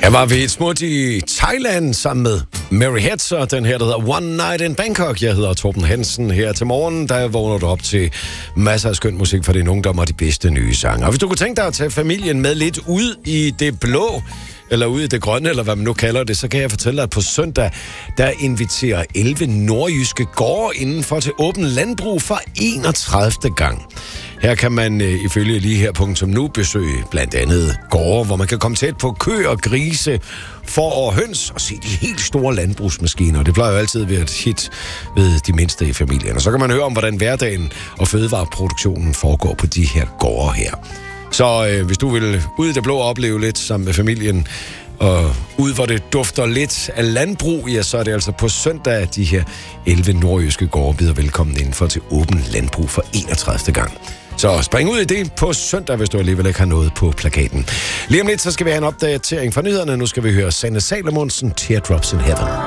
Jeg var ved et smut i Thailand sammen med Mary Hetz, og den her, der hedder One Night in Bangkok. Jeg hedder Torben Hansen her til morgen, der vågner du op til masser af skøn musik for din ungdom og de bedste nye sange. Og hvis du kunne tænke dig at tage familien med lidt ud i det blå, eller ude i det grønne, eller hvad man nu kalder det, så kan jeg fortælle dig, at på søndag, der inviterer 11 nordjyske gårde indenfor til åben landbrug for 31. gang. Her kan man ifølge lige her.nu besøge blandt andet gårde, hvor man kan komme tæt på køer og grise, får og høns og se de helt store landbrugsmaskiner. Det plejer jo altid at være et hit ved de mindste i familien. Og så kan man høre om, hvordan hverdagen og fødevareproduktionen foregår på de her gårde her. Så hvis du vil ud i det blå opleve lidt sammen med familien, og ud hvor det dufter lidt af landbrug, ja, så er det altså på søndag, at de her 11 nordjyske gårde byder velkommen indenfor til åben landbrug for 31. gang. Så spring ud i det på søndag, hvis du alligevel ikke har noget på plakaten. Lige om lidt, så skal vi have en opdatering fra nyhederne. Nu skal vi høre Sanne Salomonsen, Teardrops in Heaven.